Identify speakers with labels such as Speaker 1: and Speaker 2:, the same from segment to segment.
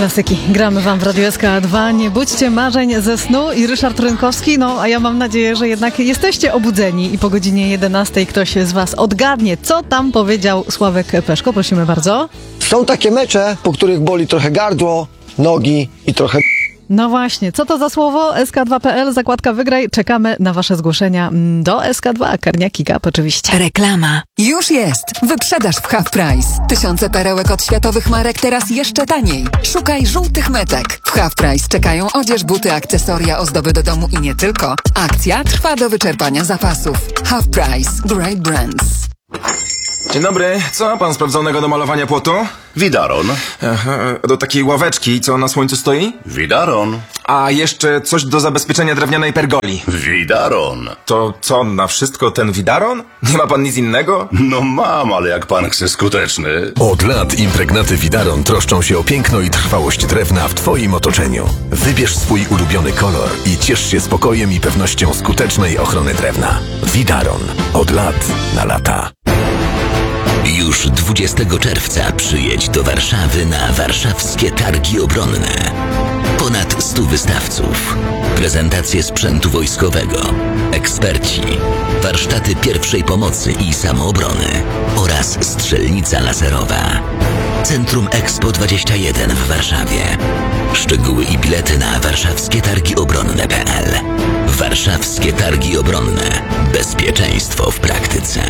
Speaker 1: Klasyki. Gramy wam w Radiu SK2. Nie budźcie marzeń ze snu i Ryszard Rynkowski. No, a ja mam nadzieję, że jednak jesteście obudzeni i po godzinie 11 ktoś z was odgadnie, co tam powiedział Sławek Peszko. Prosimy bardzo.
Speaker 2: Są takie mecze, po których boli trochę gardło, nogi i trochę...
Speaker 1: No właśnie, co to za słowo? SK2.pl, zakładka Wygraj. Czekamy na wasze zgłoszenia do SK2. Karniaki Gap oczywiście.
Speaker 3: Reklama. Już jest! Wyprzedaż w Half Price. Tysiące perełek od światowych marek teraz jeszcze taniej. Szukaj żółtych metek. W Half Price czekają odzież, buty, akcesoria, ozdoby do domu i nie tylko. Akcja trwa do wyczerpania zapasów. Half Price. Great Brands.
Speaker 4: Dzień dobry, co ma pan sprawdzonego do malowania płotu?
Speaker 5: Widaron.
Speaker 4: Do takiej ławeczki, co na słońcu stoi?
Speaker 5: Widaron.
Speaker 4: A jeszcze coś do zabezpieczenia drewnianej pergoli.
Speaker 5: Widaron.
Speaker 4: To co, na wszystko ten widaron? Nie ma pan nic innego?
Speaker 5: No mam, ale jak pan chce skuteczny.
Speaker 6: Od lat impregnaty Widaron troszczą się o piękno i trwałość drewna w twoim otoczeniu. Wybierz swój ulubiony kolor i ciesz się spokojem i pewnością skutecznej ochrony drewna. Widaron. Od lat na lata.
Speaker 7: Już 20 czerwca przyjedź do Warszawy na warszawskie targi obronne. Ponad 100 wystawców, prezentacje sprzętu wojskowego, eksperci, warsztaty pierwszej pomocy i samoobrony oraz strzelnica laserowa. Centrum Expo 21 w Warszawie. Szczegóły i bilety na warszawskietargiobronne.pl. Warszawskie Targi Obronne. Bezpieczeństwo w praktyce.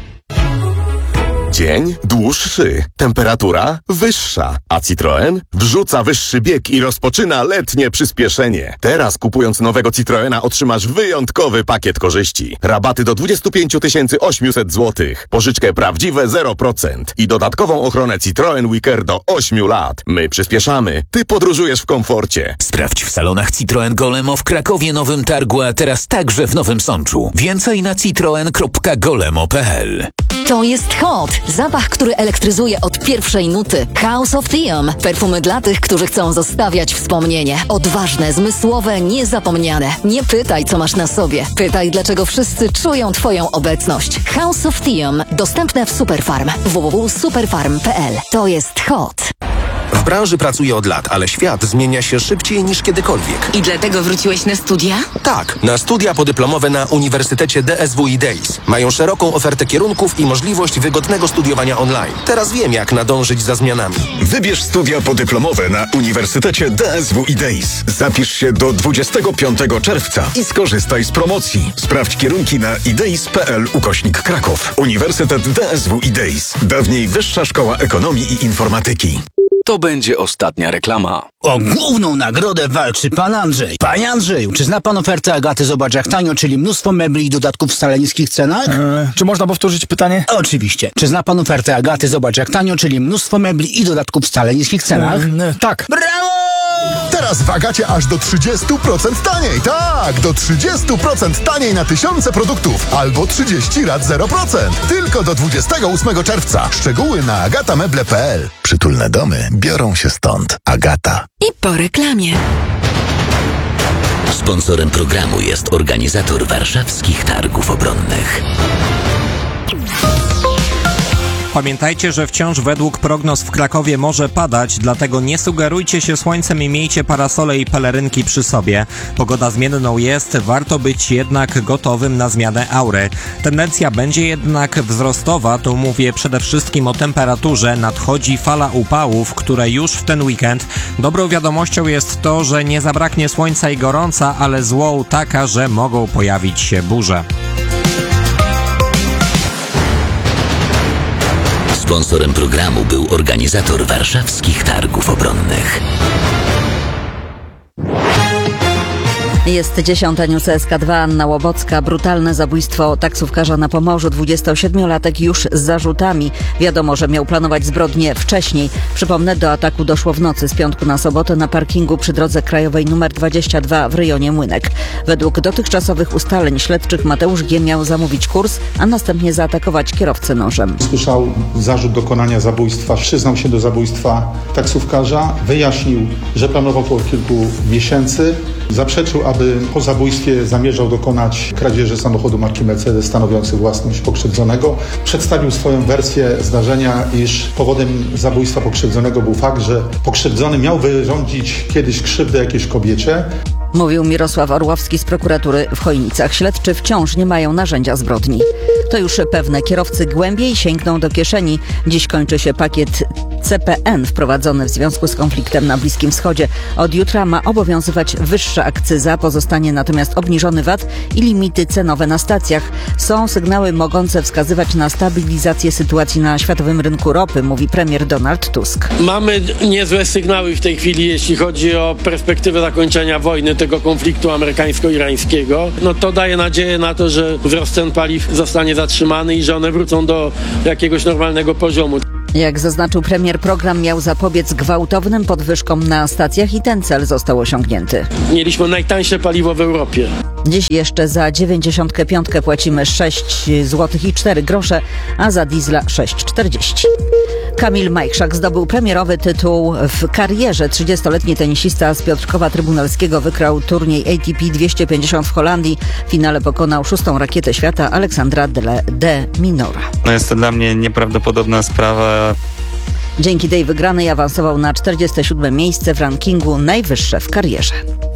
Speaker 8: Dzień dłuższy, temperatura wyższa, a Citroen wrzuca wyższy bieg i rozpoczyna letnie przyspieszenie. Teraz kupując nowego Citroena otrzymasz wyjątkowy pakiet korzyści. Rabaty do 25 800 zł, pożyczkę prawdziwe 0% i dodatkową ochronę Citroen Wicker do 8 lat. My przyspieszamy, ty podróżujesz w komforcie.
Speaker 7: Sprawdź w salonach Citroen Golemo w Krakowie, Nowym Targu, a teraz także w Nowym Sączu. Więcej na citroen.golemo.pl.
Speaker 3: To jest Hot. Zapach, który elektryzuje od pierwszej nuty. House of Theum. Perfumy dla tych, którzy chcą zostawiać wspomnienie. Odważne, zmysłowe, niezapomniane. Nie pytaj, co masz na sobie. Pytaj, dlaczego wszyscy czują twoją obecność. House of Theum. Dostępne w Superfarm. www.superfarm.pl. To jest Hot.
Speaker 9: W branży pracuję od lat, ale świat zmienia się szybciej niż kiedykolwiek.
Speaker 3: I dlatego wróciłeś na studia?
Speaker 9: Tak, na studia podyplomowe na Uniwersytecie DSW i DAIS. Mają szeroką ofertę kierunków i możliwość wygodnego studiowania online. Teraz wiem, jak nadążyć za zmianami.
Speaker 6: Wybierz studia podyplomowe na Uniwersytecie DSW i DAIS. Zapisz się do 25 czerwca i skorzystaj z promocji. Sprawdź kierunki na idais.pl/Kraków. Uniwersytet DSW i DAIS. Dawniej Wyższa Szkoła Ekonomii i Informatyki.
Speaker 10: To będzie ostatnia reklama.
Speaker 11: O główną nagrodę walczy pan Andrzej. Panie Andrzeju, czy zna pan ofertę Agaty Zobacz jak tanio, czyli mnóstwo mebli i dodatków w wcale niskich cenach?
Speaker 12: Czy można powtórzyć pytanie?
Speaker 11: Oczywiście. Czy zna pan ofertę Agaty Zobacz jak tanio, czyli mnóstwo mebli i dodatków w wcale niskich cenach?
Speaker 12: Tak.
Speaker 11: Brawo!
Speaker 13: Teraz w Agacie aż do 30% taniej. Tak, do 30% taniej na tysiące produktów. Albo 30 rat 0%. Tylko do 28 czerwca. Szczegóły na agatameble.pl.
Speaker 6: Przytulne domy biorą się stąd. Agata.
Speaker 3: I po reklamie.
Speaker 7: Sponsorem programu jest organizator warszawskich targów obronnych.
Speaker 14: Pamiętajcie, że wciąż według prognoz w Krakowie może padać, dlatego nie sugerujcie się słońcem i miejcie parasole i pelerynki przy sobie. Pogoda zmienną jest, warto być jednak gotowym na zmianę aury. Tendencja będzie jednak wzrostowa, tu mówię przede wszystkim o temperaturze. Nadchodzi fala upałów, które już w ten weekend. Dobrą wiadomością jest to, że nie zabraknie słońca i gorąca, ale złą taka, że mogą pojawić się burze.
Speaker 7: Sponsorem programu był organizator warszawskich targów obronnych.
Speaker 15: Jest 10. News SK2, Anna Łobocka. Brutalne zabójstwo taksówkarza na Pomorzu. 27-latek już z zarzutami. Wiadomo, że miał planować zbrodnię wcześniej. Przypomnę, do ataku doszło w nocy z piątku na sobotę na parkingu przy drodze krajowej nr 22 w rejonie Młynek. Według dotychczasowych ustaleń śledczych Mateusz G. miał zamówić kurs, a następnie zaatakować kierowcę nożem.
Speaker 16: Słyszał zarzut dokonania zabójstwa, przyznał się do zabójstwa taksówkarza, wyjaśnił, że planował to od kilku miesięcy. Zaprzeczył, aby po zabójstwie zamierzał dokonać kradzieży samochodu marki Mercedes stanowiący własność pokrzywdzonego. Przedstawił swoją wersję zdarzenia, iż powodem zabójstwa pokrzywdzonego był fakt, że pokrzywdzony miał wyrządzić kiedyś krzywdę jakiejś kobiecie.
Speaker 15: Mówił Mirosław Orłowski z prokuratury w Chojnicach. Śledczy wciąż nie mają narzędzia zbrodni. To już pewne, kierowcy głębiej sięgną do kieszeni. Dziś kończy się pakiet CPN wprowadzony w związku z konfliktem na Bliskim Wschodzie. Od jutra ma obowiązywać wyższa akcyza, pozostanie natomiast obniżony VAT i limity cenowe na stacjach. Są sygnały mogące wskazywać na stabilizację sytuacji na światowym rynku ropy, mówi premier Donald Tusk.
Speaker 17: Mamy niezłe sygnały w tej chwili, jeśli chodzi o perspektywę zakończenia wojny, tego konfliktu amerykańsko-irańskiego. No to daje nadzieję na to, że wzrost cen paliw zostanie zatrzymany i że one wrócą do jakiegoś normalnego poziomu.
Speaker 15: Jak zaznaczył premier, program miał zapobiec gwałtownym podwyżkom na stacjach i ten cel został osiągnięty.
Speaker 17: Mieliśmy najtańsze paliwo w Europie.
Speaker 15: Dziś jeszcze za 95 płacimy 6 zł i 4 grosze, a za diesla 6,40. Kamil Majchrzak zdobył premierowy tytuł w karierze. 30-letni tenisista z Piotrkowa Trybunalskiego wygrał turniej ATP 250 w Holandii. W finale pokonał 6. rakietę świata Aleksandra de Minora.
Speaker 18: Jest to dla mnie nieprawdopodobna sprawa.
Speaker 15: Dzięki tej wygranej awansował na 47. miejsce w rankingu najwyższe w karierze.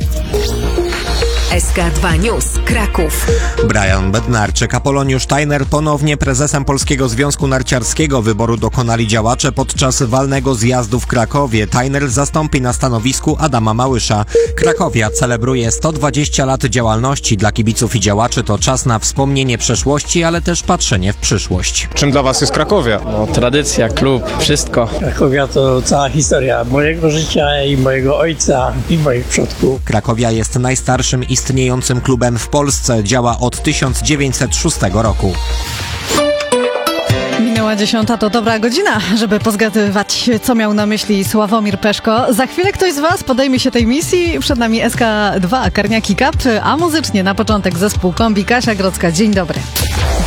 Speaker 19: SK2 News, Kraków.
Speaker 14: Brian Bednarczyk, Apoloniusz Steiner ponownie prezesem Polskiego Związku Narciarskiego. Wyboru dokonali działacze podczas walnego zjazdu w Krakowie. Steiner zastąpi na stanowisku Adama Małysza. Krakowia celebruje 120 lat działalności. Dla kibiców i działaczy to czas na wspomnienie przeszłości, ale też patrzenie w przyszłość.
Speaker 12: Czym dla was jest Krakowia?
Speaker 20: No, tradycja, klub, wszystko. Krakowia to cała historia mojego życia i mojego ojca i moich przodków.
Speaker 14: Krakowia jest najstarszym istniejącym klubem w Polsce. Działa od 1906 roku.
Speaker 1: Minęła 10, to dobra godzina, żeby pozgadywać, co miał na myśli Sławomir Peszko. Za chwilę ktoś z was podejmie się tej misji. Przed nami SK2, Karniaki Cup, a muzycznie na początek zespół Kombi. Kasia Grodzka, dzień dobry.